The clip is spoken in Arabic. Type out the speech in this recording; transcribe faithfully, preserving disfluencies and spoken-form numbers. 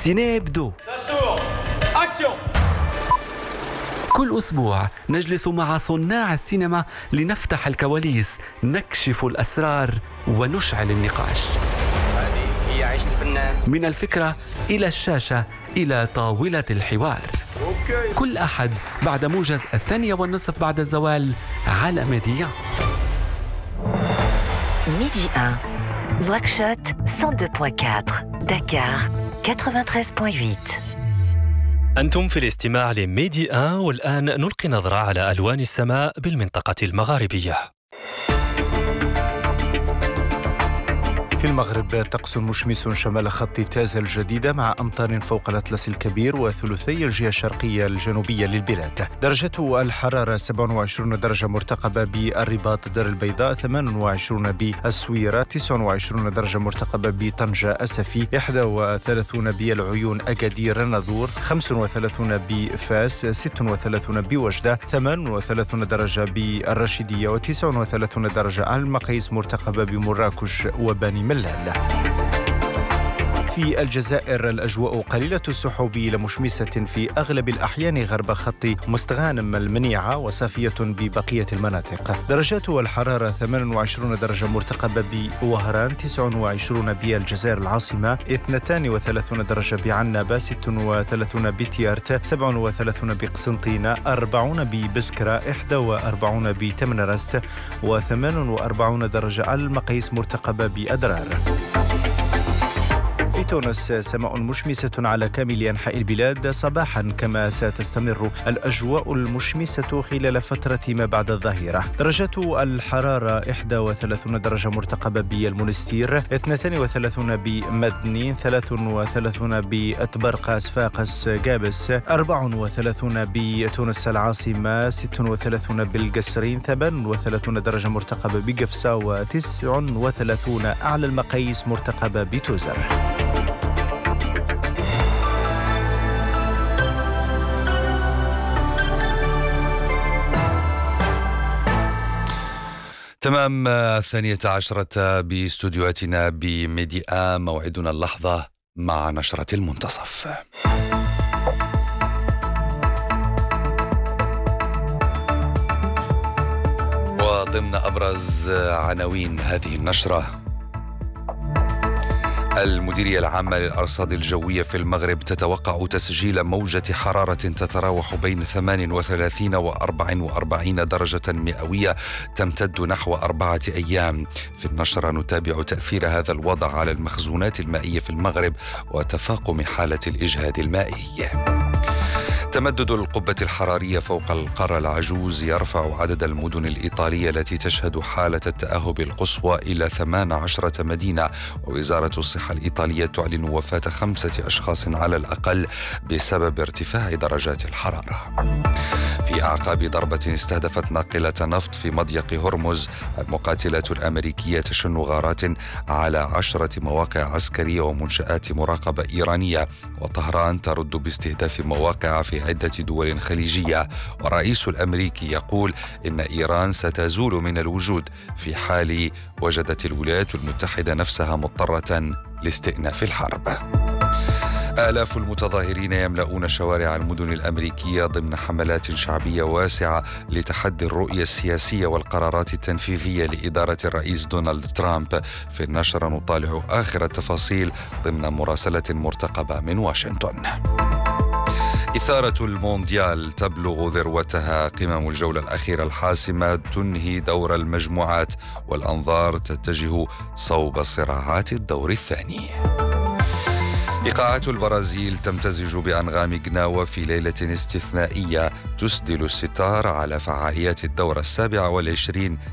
السينما يبدو. كل أسبوع نجلس مع صناع السينما لنفتح الكواليس، نكشف الأسرار ونشعل النقاش. هذه هي عيشة الفنان، من الفكرة إلى الشاشة إلى طاولة الحوار. أوكي. كل أحد بعد موجز الثانية والنصف بعد الزوال على ميديا. ميدي واحد نواكشوط مية واثنين فاصلة أربعة، دكار ثمانية وثمانين فاصلة ثمانية. أنتم في الاستماع لميدي واحد، والآن نلقي نظرة على ألوان السماء بالمنطقة المغاربية. في المغرب طقس مشمس شمال خط تازة الجديدة مع أمطار فوق الأطلس الكبير وثلثي الجهة الشرقية الجنوبية للبلاد. درجة الحرارة سبعة وعشرين درجة مرتقبة بالرباط دار البيضاء، ثمانية وعشرين بالسويرة، تسعة وعشرين درجة مرتقبة بطنجة أسفي، واحد وثلاثين بالعيون أكادير ناظور، خمسة وثلاثين بفاس، ستة وثلاثين بوجدة، ثمانية وثلاثين درجة بالرشيدية، وتسعة وثلاثين درجة على المقاييس مرتقبة بمراكش وبني ملال. في الجزائر الأجواء قليلة السحب لمشمسة في أغلب الأحيان غرب خط مستغانم المنيعة وصافية ببقية المناطق. درجات الحرارة ثمانية وعشرين درجة مرتقبة بوهران، تسعة وعشرين بالجزائر العاصمة، اثنتين وثلاثين درجة بعنابة، ستة وثلاثين بتيارت، سبعة وثلاثين بقسنطينة، أربعين ببسكرة، واحد وأربعين بتمنرست، وثمانية وأربعين درجة على المقاييس مرتقبة بأدرار. في تونس سماء مشمسة على كامل أنحاء البلاد صباحا، كما ستستمر الأجواء المشمسة خلال فترة ما بعد الظهيرة. درجات الحرارة واحد وثلاثين درجة مرتقبة بالمنستير، اثنين وثلاثين بمدني، ثلاثة وثلاثين بأتبرقة صفاقس قابس، أربعة وثلاثين بتونس العاصمة، ستة وثلاثين بالقصرين، ثمانية وثلاثين درجة مرتقبة بقفصة، وتسعة وثلاثين أعلى المقاييس مرتقبة بتوزر. تمام الثانية عشرة باستوديوهاتنا بميدي واحد، موعدنا اللحظة مع نشرة المنتصف. وضمن أبرز عناوين هذه النشرة: المديرية العامة للأرصاد الجوية في المغرب تتوقع تسجيل موجة حرارة تتراوح بين ثمانية وثلاثين وأربعة وأربعين درجة مئوية تمتد نحو أربعة أيام. في النشرة نتابع تأثير هذا الوضع على المخزونات المائية في المغرب وتفاقم حالة الإجهاد المائي. تمدد القبة الحرارية فوق القارة العجوز يرفع عدد المدن الإيطالية التي تشهد حالة التأهب القصوى إلى ثمان عشرة مدينة، ووزارة الصحة الإيطالية تعلن وفاة خمسة أشخاص على الأقل بسبب ارتفاع درجات الحرارة. في أعقاب ضربة استهدفت ناقلة نفط في مضيق هرمز، المقاتلات الأمريكية تشن غارات على عشرة مواقع عسكرية ومنشآت مراقبة إيرانية، وطهران ترد باستهداف مواقع في عدة دول خليجية. والرئيس الأمريكي يقول إن إيران ستزول من الوجود في حال وجدت الولايات المتحدة نفسها مضطرة لاستئناف الحرب. آلاف المتظاهرين يملؤون شوارع المدن الأمريكية ضمن حملات شعبية واسعة لتحدي الرؤية السياسية والقرارات التنفيذية لإدارة الرئيس دونالد ترامب. في النشرة نطالع آخر التفاصيل ضمن مراسلة مرتقبة من واشنطن. إثارة المونديال تبلغ ذروتها، قمم الجولة الأخيرة الحاسمة تنهي دور المجموعات، والأنظار تتجه صوب صراعات الدور الثاني. إيقاعات البرازيل تمتزج بأنغام جناوة في ليلة استثنائية تسدل الستار على فعاليات الدورة السابعة والعشرين